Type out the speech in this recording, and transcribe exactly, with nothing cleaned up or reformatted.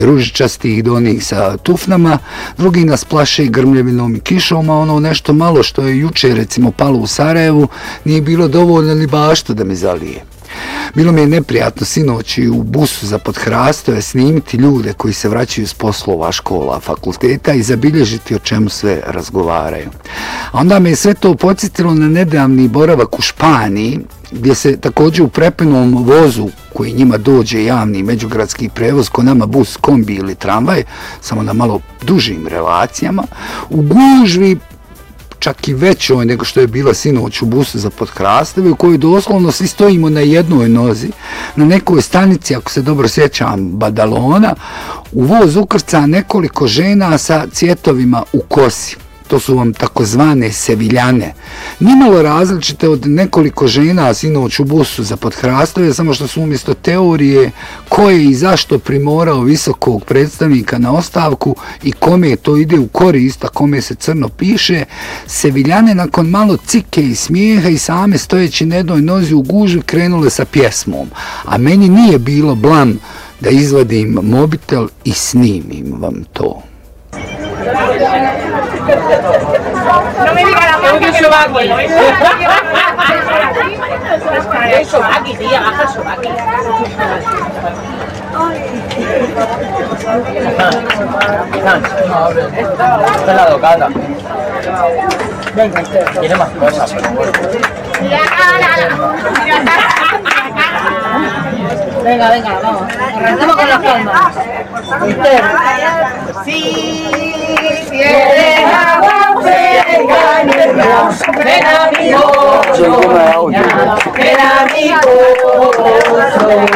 ružičastih do onih sa tufnama, drugi nas plaše grmljevinom i kišom, a ono nešto malo što je juče recimo palo u Sarajevu nije bilo dovoljno ni bašta da me zalije. Bilo mi je neprijatno sinoć i u busu za Podhrastove snimiti ljude koji se vraćaju s poslova, škola, fakulteta i zabilježiti o čemu sve razgovaraju. A onda me je sve to podsjetilo na nedavni boravak u Španiji, gdje se također u prepunom vozu koji njima dođe javni međugradski prevoz, ko nama bus, kombi ili tramvaj, samo na malo dužim relacijama, u gužvi čak i većoj nego što je bila sinoć u busu za Podhrastove, u kojoj doslovno svi stojimo na jednoj nozi, na nekoj stanici, ako se dobro sjećam, Badalona, u voz ukrca nekoliko žena sa cvjetovima u kosi. To su vam takozvane seviljane. Nimalo različite od nekoliko žena sinoć u busu za Podhrastove, samo što su umjesto teorije ko je i zašto primorao visokog predstavnika na ostavku i kome to ide u korist, a kome se crno piše, seviljane nakon malo cike i smijeha i same stojeći na jednoj nozi u gužvi krenule sa pjesmom. A meni nije bilo blam da izvadim mobitel i snimim vam to. No me diga la marca que va aquí. El sobaki, tía, baja el sobaki. Esta es la docada. Tiene más cosas. Venga, venga, vamos. Arrancamos con las palmas. Sí, si eres agua, venga, negra, ven a mi ojo, ven a mi ojo.